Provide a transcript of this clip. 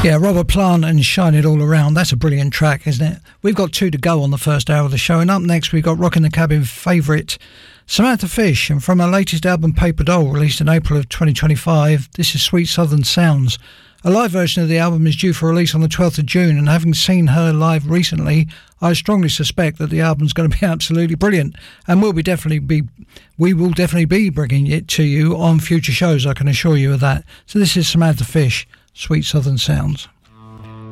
Yeah, Robert Plant and Shine It All Around. That's a brilliant track, isn't it? We've got 2 to go on the first hour of the show, and up next we've got Rockin' the Cabin favourite Samantha Fish, and from her latest album Paper Doll, released in April of 2025, this is Sweet Southern Sounds. A live version of the album is due for release on the 12th of June, and having seen her live recently, I strongly suspect that the album's going to be absolutely brilliant, and we will definitely be bringing it to you on future shows, I can assure you of that. So this is Samantha Fish, Sweet Southern Sounds.